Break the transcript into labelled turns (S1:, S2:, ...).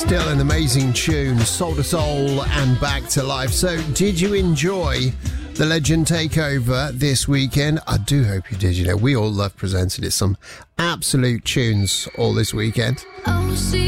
S1: Still an amazing tune, Soul to Soul and Back to Life. So, did you enjoy the Legend Takeover this weekend? I do hope you did. You know, we all love presenting it. Some absolute tunes all this weekend.